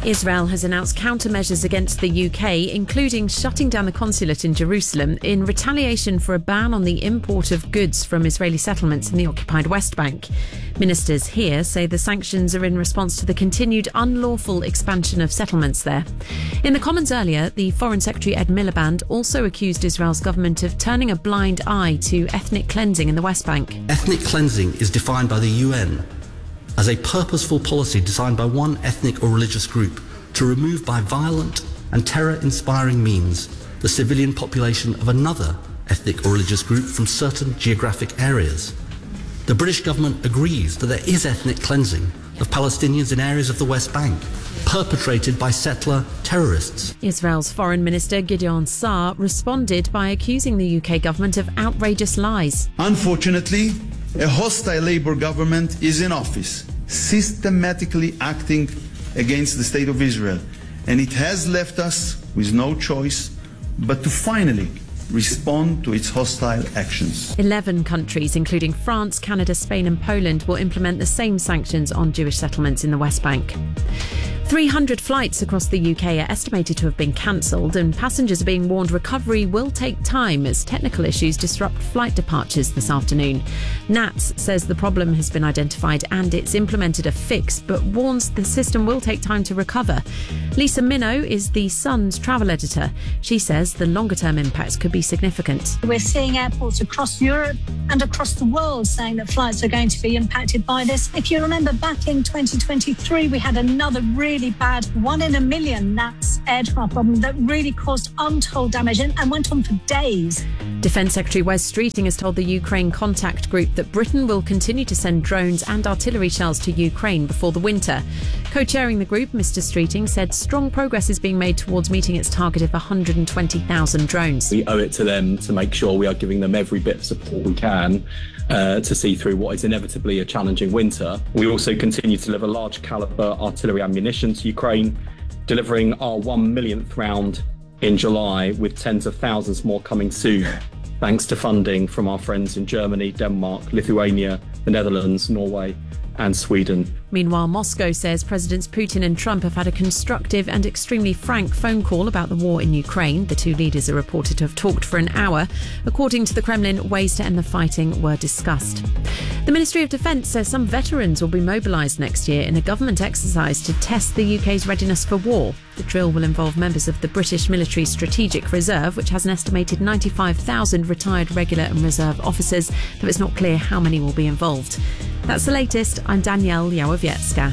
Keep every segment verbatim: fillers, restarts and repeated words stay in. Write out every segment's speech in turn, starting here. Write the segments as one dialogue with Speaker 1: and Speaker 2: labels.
Speaker 1: Israel has announced countermeasures against the U K, including shutting down the consulate in Jerusalem in retaliation for a ban on the import of goods from Israeli settlements in the occupied West Bank. Ministers here say the sanctions are in response to the continued unlawful expansion of settlements there. In the Commons earlier, the Foreign Secretary Ed Miliband also accused Israel's government of turning a blind eye to ethnic cleansing in the West Bank.
Speaker 2: Ethnic cleansing is defined by the U N as a purposeful policy designed by one ethnic or religious group to remove by violent and terror-inspiring means the civilian population of another ethnic or religious group from certain geographic areas. The British government agrees that there is ethnic cleansing of Palestinians in areas of the West Bank, perpetrated by settler terrorists.
Speaker 1: Israel's Foreign Minister Gideon Saar responded by accusing the U K government of outrageous lies.
Speaker 3: Unfortunately, a hostile Labour government is in office, systematically acting against the State of Israel, and it has left us with no choice but to finally respond to its hostile actions.
Speaker 1: Eleven countries, including France, Canada, Spain and Poland, will implement the same sanctions on Jewish settlements in the West Bank. three hundred flights across the U K are estimated to have been cancelled, and passengers are being warned recovery will take time as technical issues disrupt flight departures this afternoon. N A T S says the problem has been identified and it's implemented a fix, but warns the system will take time to recover. Lisa Minnow is the Sun's travel editor. She says the longer-term impacts could be significant.
Speaker 4: We're seeing airports across Europe and across the world saying that flights are going to be impacted by this. If you remember back in twenty twenty-three, we had another really really bad one in a million N A T S air travel problem that really caused untold damage and, and went on for days.
Speaker 1: Defence Secretary Wes Streeting has told the Ukraine Contact Group that Britain will continue to send drones and artillery shells to Ukraine before the winter. Co-chairing the group, Mr Streeting said strong progress is being made towards meeting its target of one hundred twenty thousand drones.
Speaker 5: We owe it to them to make sure we are giving them every bit of support we can uh, to see through what is inevitably a challenging winter. We also continue to deliver large calibre artillery ammunition to Ukraine, delivering our one millionth round in July, with tens of thousands more coming soon, thanks to funding from our friends in Germany, Denmark, Lithuania, the Netherlands, Norway and Sweden.
Speaker 1: Meanwhile, Moscow says Presidents Putin and Trump have had a constructive and extremely frank phone call about the war in Ukraine. The two leaders are reported to have talked for an hour. According to the Kremlin, ways to end the fighting were discussed. The Ministry of Defence says some veterans will be mobilised next year in a government exercise to test the U K's readiness for war. The drill will involve members of the British Military Strategic Reserve, which has an estimated ninety-five thousand retired regular and reserve officers, though it's not clear how many will be involved. That's the latest. I'm Danielle Yałowiecka.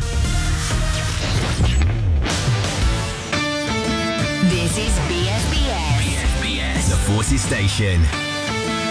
Speaker 6: This is B S B S.
Speaker 7: B S B S, the Forces Station.